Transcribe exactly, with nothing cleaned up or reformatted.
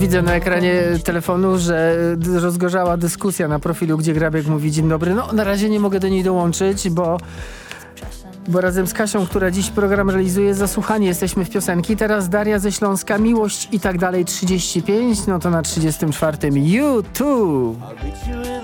widzę na ekranie telefonu, że rozgorzała dyskusja na profilu, gdzie Grabiek mówi dzień dobry. No, na razie nie mogę do niej dołączyć, bo, bo razem z Kasią, która dziś program realizuje, zasłuchani jesteśmy w piosenki. Teraz Daria ze Śląska, Miłość i tak dalej trzydzieści pięć, no to na trzydziestym czwartym YouTube.